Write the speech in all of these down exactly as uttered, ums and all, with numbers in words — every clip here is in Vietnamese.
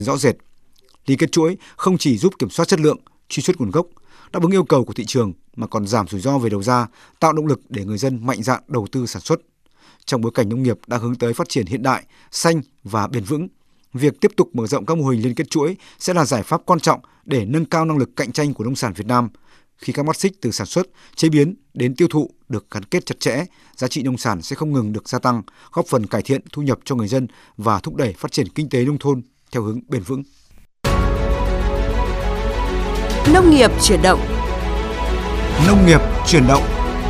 rõ rệt. Liên kết chuỗi không chỉ giúp kiểm soát chất lượng, truy xuất nguồn gốc, đáp ứng yêu cầu của thị trường mà còn giảm rủi ro về đầu ra, tạo động lực để người dân mạnh dạn đầu tư sản xuất. Trong bối cảnh nông nghiệp đang hướng tới phát triển hiện đại, xanh và bền vững, việc tiếp tục mở rộng các mô hình liên kết chuỗi sẽ là giải pháp quan trọng để nâng cao năng lực cạnh tranh của nông sản Việt Nam. Khi các mắt xích từ sản xuất, chế biến đến tiêu thụ được gắn kết chặt chẽ, giá trị nông sản sẽ không ngừng được gia tăng, góp phần cải thiện thu nhập cho người dân và thúc đẩy phát triển kinh tế nông thôn theo hướng bền vững. Nông nghiệp chuyển động. Nông nghiệp chuyển động.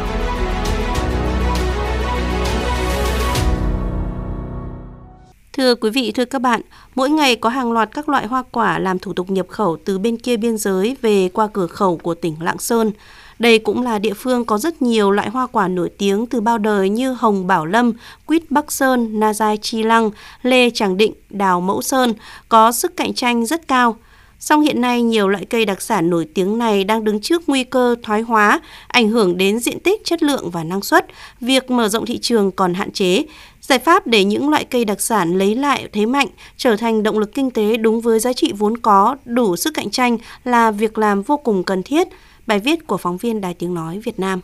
Thưa quý vị, thưa các bạn, mỗi ngày có hàng loạt các loại hoa quả làm thủ tục nhập khẩu từ bên kia biên giới về qua cửa khẩu của tỉnh Lạng Sơn. Đây cũng là địa phương có rất nhiều loại hoa quả nổi tiếng từ bao đời như hồng Bảo Lâm, quýt Bắc Sơn, na dai Chi Lăng, lê Tràng Định, đào Mẫu Sơn, có sức cạnh tranh rất cao. Song hiện nay nhiều loại cây đặc sản nổi tiếng này đang đứng trước nguy cơ thoái hóa, ảnh hưởng đến diện tích, chất lượng và năng suất. Việc mở rộng thị trường còn hạn chế. Giải pháp để những loại cây đặc sản lấy lại thế mạnh, trở thành động lực kinh tế đúng với giá trị vốn có, đủ sức cạnh tranh là việc làm vô cùng cần thiết. Bài viết của phóng viên Đài Tiếng Nói Việt Nam.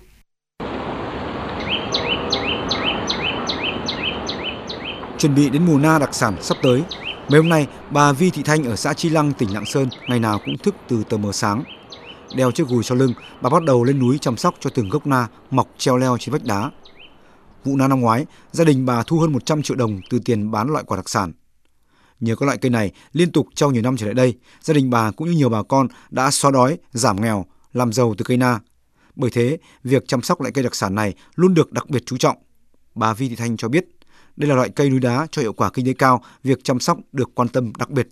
Chuẩn bị đến mùa na đặc sản sắp tới, mấy hôm nay, bà Vi Thị Thanh ở xã Chi Lăng, tỉnh Lạng Sơn ngày nào cũng thức từ tờ mờ sáng. Đeo chiếc gùi sau lưng, bà bắt đầu lên núi chăm sóc cho từng gốc na mọc treo leo trên vách đá. Vụ na năm ngoái, gia đình bà thu hơn một trăm triệu đồng từ tiền bán loại quả đặc sản. Nhờ các loại cây này liên tục trong nhiều năm trở lại đây, gia đình bà cũng như nhiều bà con đã xóa đói, giảm nghèo, làm giàu từ cây na. Bởi thế, việc chăm sóc loại cây đặc sản này luôn được đặc biệt chú trọng. Bà Vi Thị Thanh cho biết, đây là loại cây núi đá cho hiệu quả kinh tế cao, việc chăm sóc được quan tâm đặc biệt.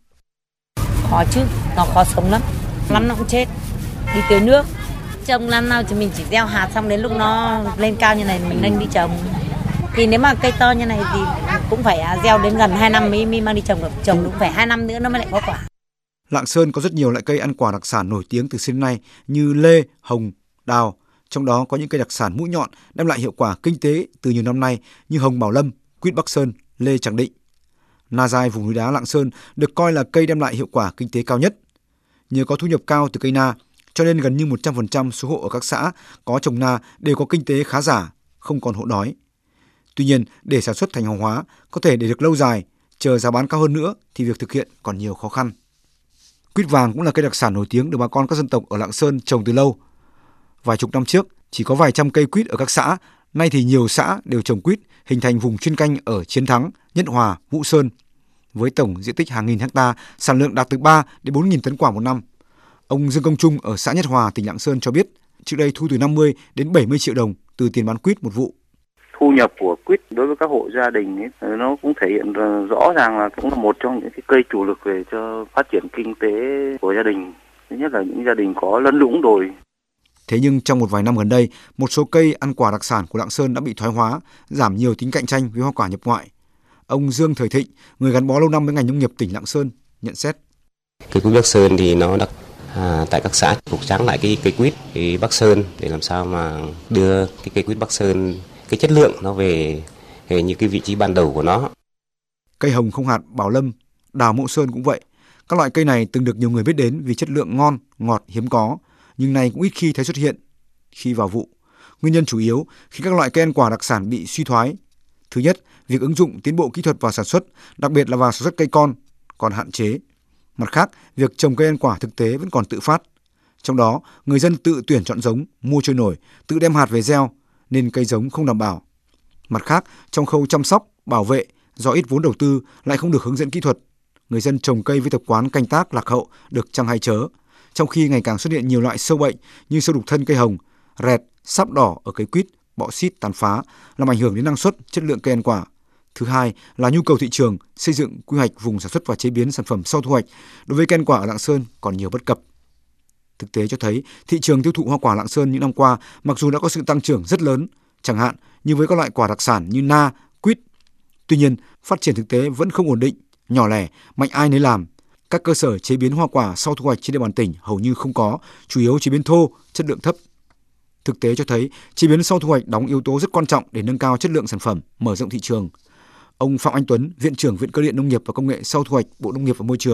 Khó chứ, nó khó sống lắm, lắm nó cũng chết, đi tưới nước. Trồng năm nào thì mình chỉ gieo hạt xong đến lúc nó lên cao như này mình nên đi trồng. Thì nếu mà cây to như này thì cũng phải gieo đến gần hai năm mới, mới mang đi trồng được, trồng cũng phải hai năm nữa nó mới lại có quả. Lạng Sơn có rất nhiều loại cây ăn quả đặc sản nổi tiếng từ xưa đến nay như lê, hồng, đào. Trong đó có những cây đặc sản mũi nhọn đem lại hiệu quả kinh tế từ nhiều năm nay như hồng Bảo Lâm, quýt Bắc Sơn, lê Tràng Định. Na dai vùng núi đá Lạng Sơn được coi là cây đem lại hiệu quả kinh tế cao nhất. Nhờ có thu nhập cao từ cây na, cho nên gần như một trăm phần trăm số hộ ở các xã có trồng na đều có kinh tế khá giả, không còn hộ đói. Tuy nhiên, để sản xuất thành hàng hóa có thể để được lâu dài, chờ giá bán cao hơn nữa thì việc thực hiện còn nhiều khó khăn. Quýt vàng cũng là cây đặc sản nổi tiếng được bà con các dân tộc ở Lạng Sơn trồng từ lâu. Vài chục năm trước, chỉ có vài trăm cây quýt ở các xã, nay thì nhiều xã đều trồng quýt, hình thành vùng chuyên canh ở Chiến Thắng, Nhất Hòa, Vũ Sơn. Với tổng diện tích hàng nghìn hecta, sản lượng đạt từ ba đến bốn nghìn tấn quả một năm. Ông Dương Công Trung ở xã Nhất Hòa, tỉnh Lạng Sơn cho biết, trước đây thu từ năm mươi đến bảy mươi triệu đồng từ tiền bán quýt một vụ. Thu nhập của quýt đối với các hộ gia đình ấy, nó cũng thể hiện rõ ràng là cũng là một trong những cái cây chủ lực về cho phát triển kinh tế của gia đình. Thứ nhất là những gia đình có lân lũng đồi. Thế nhưng trong một vài năm gần đây, một số cây ăn quả đặc sản của Lạng Sơn đã bị thoái hóa, giảm nhiều tính cạnh tranh với hoa quả nhập ngoại. Ông Dương Thời Thịnh, người gắn bó lâu năm với ngành nông nghiệp tỉnh Lạng Sơn, nhận xét. Cây quýt Bắc Sơn thì nó đặc à, tại các xã phục tráng lại cái cây quýt cái Bắc Sơn để làm sao mà đưa cái cây quýt Bắc Sơn cái chất lượng nó về, về như cái vị trí ban đầu của nó. Cây hồng không hạt Bảo Lâm, đào Mẫu Sơn cũng vậy. Các loại cây này từng được nhiều người biết đến vì chất lượng ngon, ngọt, hiếm có, nhưng nay cũng ít khi thấy xuất hiện khi vào vụ. Nguyên nhân chủ yếu khi các loại cây ăn quả đặc sản bị suy thoái. Thứ nhất, việc ứng dụng tiến bộ kỹ thuật vào sản xuất, đặc biệt là vào sản xuất cây con, còn hạn chế. Mặt khác, việc trồng cây ăn quả thực tế vẫn còn tự phát. Trong đó, người dân tự tuyển chọn giống, mua trôi nổi, tự đem hạt về gieo, nên cây giống không đảm bảo. Mặt khác, trong khâu chăm sóc, bảo vệ, do ít vốn đầu tư lại không được hướng dẫn kỹ thuật. Người dân trồng cây với tập quán canh tác lạc hậu được chăng hay chớ. Trong khi ngày càng xuất hiện nhiều loại sâu bệnh như sâu đục thân cây hồng, rẹt, sáp đỏ ở cây quýt, bọ xít tàn phá, làm ảnh hưởng đến năng suất, chất lượng cây ăn quả. Thứ hai là nhu cầu thị trường, xây dựng quy hoạch vùng sản xuất và chế biến sản phẩm sau thu hoạch đối với cây ăn quả ở Lạng Sơn còn nhiều bất cập. Thực tế cho thấy thị trường tiêu thụ hoa quả Lạng Sơn những năm qua mặc dù đã có sự tăng trưởng rất lớn, chẳng hạn như với các loại quả đặc sản như na, quýt. Tuy nhiên, phát triển thực tế vẫn không ổn định, nhỏ lẻ, mạnh ai nấy làm. Các cơ sở chế biến hoa quả sau thu hoạch trên địa bàn tỉnh hầu như không có, chủ yếu chế biến thô, chất lượng thấp. Thực tế cho thấy chế biến sau thu hoạch đóng yếu tố rất quan trọng để nâng cao chất lượng sản phẩm, mở rộng thị trường. Ông Phạm Anh Tuấn, Viện trưởng Viện Cơ điện Nông nghiệp và Công nghệ sau thu hoạch, Bộ Nông nghiệp và Môi trường